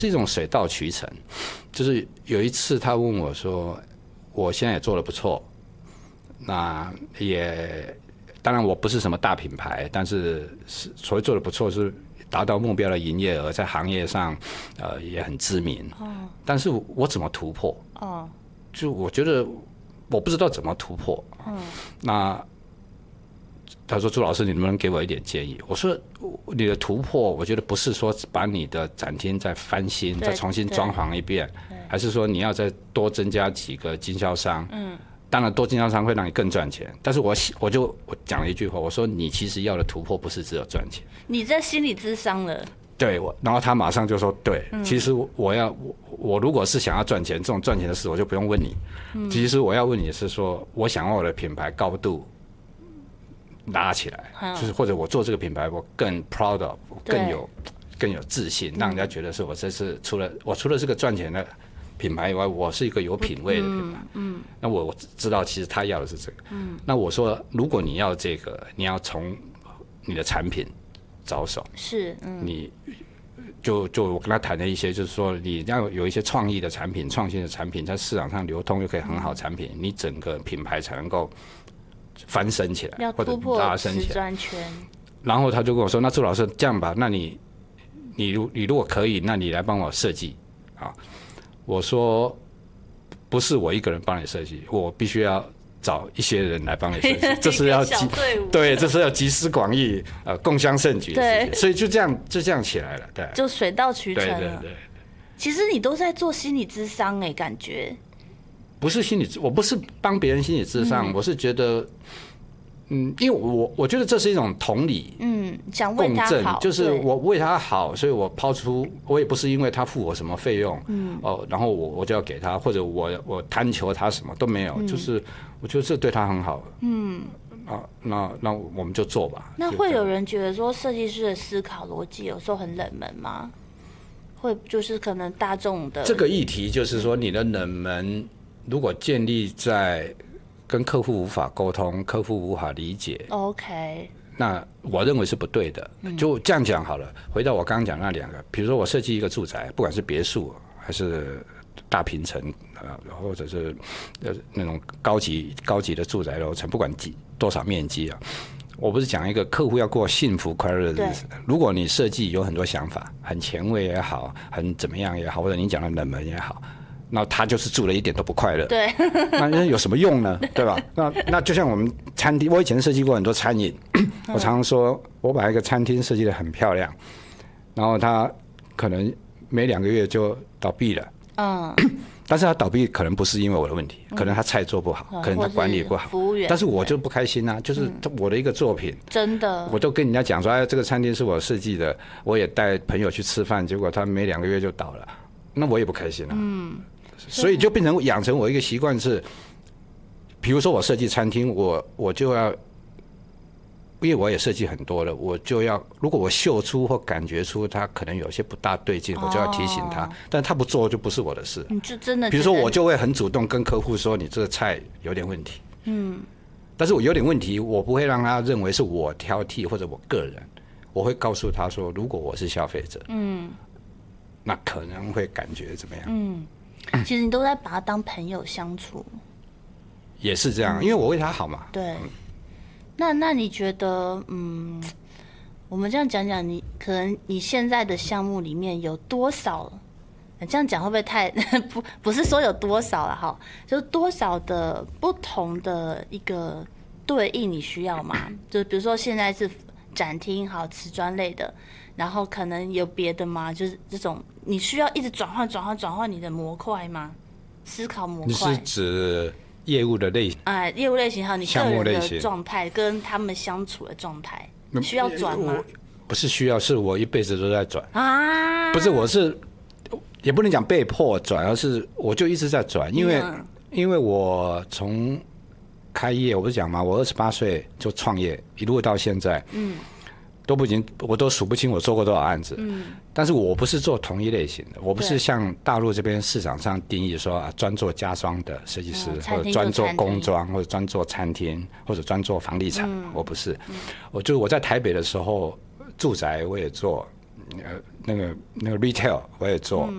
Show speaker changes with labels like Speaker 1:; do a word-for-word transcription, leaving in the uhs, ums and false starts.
Speaker 1: 是一种水到渠成。就是有一次他问我说，我现在也做得不错，那也当然我不是什么大品牌，但是所谓做得不错是达到目标的营业额，在行业上呃也很知名。哦，但是我怎么突破？哦，就我觉得我不知道怎么突破。嗯，那他说：“朱老师，你能不能给我一点建议？”我说：“你的突破，我觉得不是说把你的展厅再翻新，再重新装潢一遍，还是说你要再多增加几个经销商？嗯，当然多经销商会让你更赚钱。但是我我就我讲了一句话，我说你其实要的突破不是只有赚钱。
Speaker 2: 你在心理咨商了。”
Speaker 1: 对，我然后他马上就说：“对，嗯、其实我要我我如果是想要赚钱，这种赚钱的事我就不用问你。嗯、其实我要问你是说，我想要我的品牌高度拉起来，嗯、就是或者我做这个品牌，我更 proud of， 更有更有自信，让人家觉得是我这是除了我除了是个赚钱的品牌以外，我是一个有品味的品牌。嗯，嗯那我知道其实他要的是这个。嗯，那我说，如果你要这个，你要从你的产品着手，
Speaker 2: 是，嗯，
Speaker 1: 你就就我跟他谈的一些，就是说你要有一些创意的产品、创新的产品，在市场上流通，又可以很好产品，你整个品牌才能够翻身起来，或者拉升起来。然后他就跟我说：“那朱老师，这样吧，那你你如你如果可以，那你来帮我设计啊。”我说：“不是我一个人帮你设计，我必须要找一些人来帮你设计，这是要集对，这是要集思广益，呃，共襄盛举的事情。所以就这样就这样起来了，对，
Speaker 2: 就水到渠成了。
Speaker 1: 对对对。
Speaker 2: 其实你都在做心理咨商哎、欸，感觉
Speaker 1: 不是心理，我不是帮别人心理咨商、嗯，我是觉得。”嗯，因为我我觉得这是一种同理，
Speaker 2: 嗯，想为他好，
Speaker 1: 就是我为他好，所以我抛出，我也不是因为他付我什么费用，嗯，哦，然后我我就要给他，或者我我贪求他什么都没有，嗯、就是我觉得这对他很好，嗯，啊，那那我们就做吧。
Speaker 2: 那会有人觉得说设计师的思考逻辑有时候很冷门吗？会就是可能大众的
Speaker 1: 这个议题，就是说你的冷门如果建立在跟客户无法沟通，客户无法理解
Speaker 2: ，OK，
Speaker 1: 那我认为是不对的。就这样讲好了。回到我刚刚讲那两个，比如说我设计一个住宅，不管是别墅还是大平层，或者是那种高级高级的住宅楼层，不管几多少面积啊，我不是讲一个客户要过幸福快乐的日子。如果你设计有很多想法，很前卫也好，很怎么样也好，或者你讲的冷门也好。那他就是住了一点都不快乐，
Speaker 2: 对，
Speaker 1: 那有什么用呢？对吧？那那就像我们餐厅，我以前设计过很多餐饮，我常常说，我把一个餐厅设计得很漂亮，然后他可能没两个月就倒闭了，嗯，但是他倒闭可能不是因为我的问题，可能他菜做不好，嗯、可能他管理不好，
Speaker 2: 服务员，
Speaker 1: 但是我就不开心啊，就是我的一个作品，
Speaker 2: 真的，
Speaker 1: 我都跟人家讲说，哎，这个餐厅是我设计的，我也带朋友去吃饭，结果他没两个月就倒了，那我也不开心啊，嗯。所以就变成养成我一个习惯是，比如说我设计餐厅，我我就要，因为我也设计很多了，我就要如果我嗅出或感觉出他可能有些不大对劲，我就要提醒他，但他不做就不是我的事。
Speaker 2: 你就真的，
Speaker 1: 比如说我就会很主动跟客户说，你这个菜有点问题，嗯，但是我有点问题，我不会让他认为是我挑剔或者我个人，我会告诉他说，如果我是消费者，嗯，那可能会感觉怎么样，嗯。
Speaker 2: 其实你都在把他当朋友相处，
Speaker 1: 也是这样，嗯、因为我为他好嘛。
Speaker 2: 对，那那你觉得，嗯，我们这样讲讲，你可能你现在的项目里面有多少？这样讲会不会太不不是说有多少了哈？就是多少的不同的一个对应你需要嘛？就比如说现在是展厅好瓷砖类的。然后可能有别的吗？就是这种你需要一直转换、转换、转换你的模块吗？思考模块。
Speaker 1: 你是指业务的类型？
Speaker 2: 哎，业务类型还有你个人的状态，跟他们相处的状态，需要转吗？
Speaker 1: 不是需要，是我一辈子都在转啊！不是，我是也不能讲被迫转，而是我就一直在转，因为、嗯、因为我从开业，我不是讲嘛，我二十八岁就创业，一路到现在，嗯。都不已经，我都数不清我做过多少案子。嗯，但是我不是做同一类型的，我不是像大陆这边市场上定义说啊，专做家装的设计师，嗯、或者专做工装，或者专做餐厅，或者专做房地产。嗯、我不是，嗯、我就我在台北的时候，住宅我也做，呃，那个那个 retail 我也做，嗯、